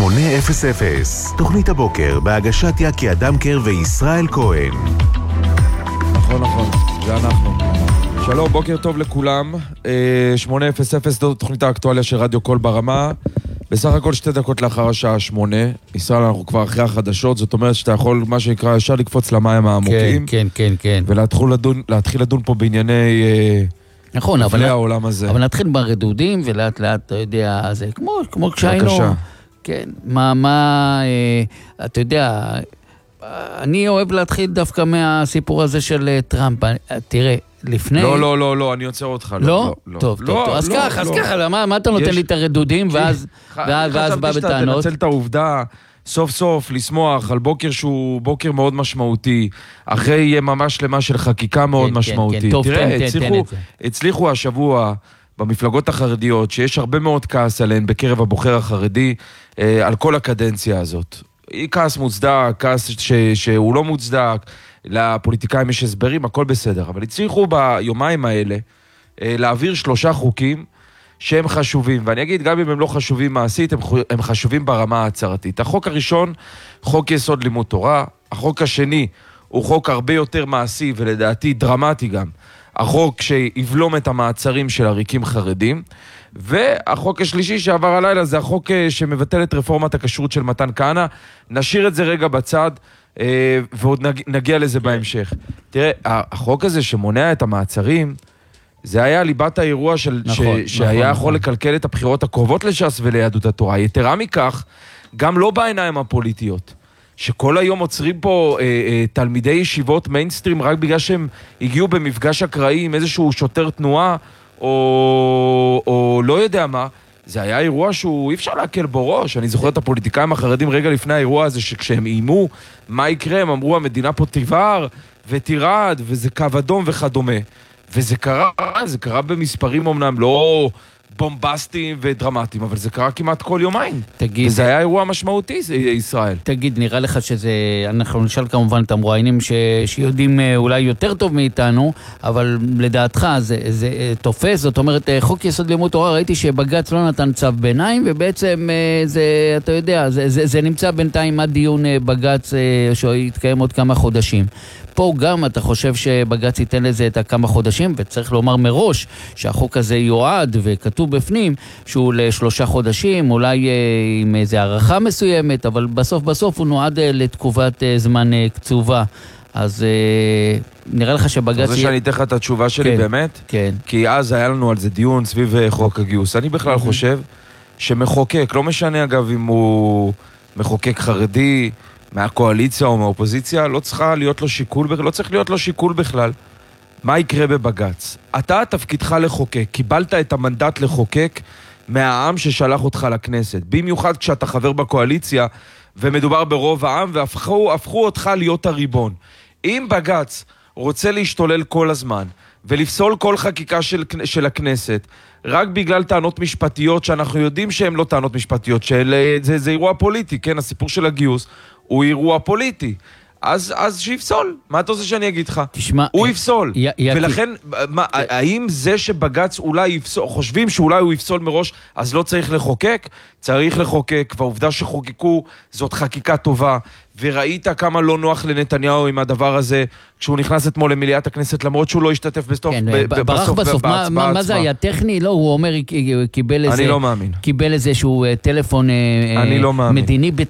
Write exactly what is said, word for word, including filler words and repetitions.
שמונה אפס אפס, תוכנית הבוקר בהגשת יקי אדמקר וישראל כהן. נכון, נכון, זה אנחנו. שלום, בוקר טוב לכולם. שמונה אפס אפס, זו תוכנית האקטואליה של רדיו קול ברמה. בסך הכל שתי דקות לאחר השעה שמונה. ישראל, אנחנו כבר אחרי החדשות, זאת אומרת שאתה יכול, מה שנקרא, ישר לקפוץ למים העמוקים. כן, כן, כן. ולהתחיל לדון, להתחיל לדון פה בענייני... נכון, אבל, העולם הזה. אבל נתחיל ברדודים, ולאט לאט, אתה יודע, זה כמו, כמו כשהיינו... בבקשה. כן, מה, מה, אה, אתה יודע, אני אוהב להתחיל דווקא מהסיפור הזה של טראמפ. תראה, לפני... לא, לא, לא, לא, אני יוצר אותך. לא? לא, לא. טוב, לא, טוב, לא, טוב. אז לא, ככה, לא. אז ככה, מה, מה אתה נותן יש... לי את הרדודים, ואז, ואז, ואז בא בטענות? חשבתי שאתה תנצל את העובדה... סוף סוף לשמוח על בוקר שהוא בוקר מאוד משמעותי, אחרי ממש שלמה של חקיקה מאוד כן, משמעותית. כן, כן. טוב, תראה, תן, הצליחו, תן את זה. הצליחו השבוע במפלגות החרדיות, שיש הרבה מאוד כעס עליהן בקרב הבוחר החרדי, אה, על כל הקדנציה הזאת. היא כעס מוצדק, כעס ש, שהוא לא מוצדק, לפוליטיקאים יש הסברים, הכל בסדר. אבל הצליחו ביומיים האלה אה, להעביר שלושה חוקים, שהם חשובים, ואני אגיד, גם אם הם לא חשובים מעשית, הם, הם חשובים ברמה ההצהרתית. החוק הראשון, חוק יסוד לימוד תורה, החוק השני הוא חוק הרבה יותר מעשי, ולדעתי דרמטי גם, החוק שיבלום את המעצרים של עריקים חרדים, והחוק השלישי שעבר הלילה זה החוק שמבטל את רפורמת הכשרות של מתן כהנא. נשאיר את זה רגע בצד, ועוד נגיע לזה בהמשך. תראה, החוק הזה שמונע את המעצרים, זה היה ליבת האירוע של, נכון, ש, שהיה נכון, יכול נכון. לקלקל את הבחירות הקרובות לש"ס וליהדות התורה. יתרה מכך, גם לא בעיניים הפוליטיות, שכל היום עוצרים פה אה, אה, תלמידי ישיבות מיינסטרים רק בגלל שהם הגיעו במפגש אקראי עם איזשהו שוטר תנועה, או, או לא יודע מה. זה היה אירוע שהוא אי אפשר להקל בו ראש. אני זוכר את הפוליטיקאים החרדים רגע לפני האירוע הזה, שכשהם איימו מה יקרה, הם אמרו המדינה פה תיבר ותירד, וזה קו אדום וכדומה. וזה קרה, זה קרה במספרים אמנם לא בומבסטיים ודרמטיים, אבל זה קרה כמעט כל יומיים. תגיד, וזה היה אירוע משמעותי, ישראל. תגיד, נראה לך שזה, אנחנו נשאל כמובן את המרואיינים ש, שיודעים אולי יותר טוב מאיתנו, אבל לדעתך זה, זה תופס, זאת אומרת, חוק יסוד לימוד תורה, ראיתי שבג"ץ לא נתן צו ביניים, ובעצם זה, אתה יודע, זה, זה, זה נמצא בינתיים עד דיון בג"ץ שיתקיים עוד כמה חודשים. פה גם אתה חושב שבג"ץ ייתן לזה את הכמה חודשים, וצריך לומר מראש שהחוק הזה יועד וכתוב בפנים שהוא לשלושה חודשים, אולי עם איזו הערכה מסוימת, אבל בסוף בסוף הוא נועד לתקופת זמן קצובה. אז נראה לך שבג"ץ... זה שאני אתן לך את התשובה שלי כן, באמת? כן. כי אז היה לנו על זה דיון סביב חוק הגיוס. אני בכלל חושב שמחוקק, לא משנה אגב אם הוא מחוקק חרדי, מהקואליציה או מהאופוזיציה, לא צריכה להיות לו שיקול, לא צריך להיות לו שיקול בכלל. מה יקרה בבג"ץ? אתה תפקידך לחוקק, קיבלת את המנדט לחוקק מהעם ששלח אותך לכנסת. במיוחד כשאתה חבר בקואליציה, ומדובר ברוב העם, והפכו הפכו אותך להיות הריבון. אם בג"ץ רוצה להשתולל כל הזמן, ולפסול כל חקיקה של, של הכנסת, רק בגלל טענות משפטיות, שאנחנו יודעים שהן לא טענות משפטיות, שזה, זה אירוע פוליטי, כן? הסיפור של הגיוס הוא אירוע פוליטי. אז, אז שיפסול. מה אתה רוצה שאני אגיד לך? תשמע, הוא יפסול. י, י, ולכן, מה, האם זה שבג"ץ אולי יפסול, חושבים שאולי הוא יפסול מראש, אז לא צריך לחוקק? צריך לחוקק, והעובדה שחוקקו זאת חקיקה טובה, וראית כמה לא נוח לנתניהו עם הדבר הזה, כשהוא נכנס אתמול למליאת הכנסת, למרות שהוא לא השתתף בסוף, כן, ב- ברח בסוף, בסוף. מה, מה, מה זה היה? טכני? לא, הוא אומר, קיבל איזה... אני לא מאמין. קיבל איזשהו טלפון אני לא מאמין. מדיני